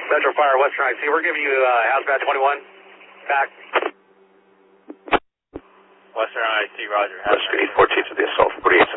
Metro Fire, Western IC. We're giving you hazmat 21. Back. Western IC, roger. Western 814 to the assault. 48.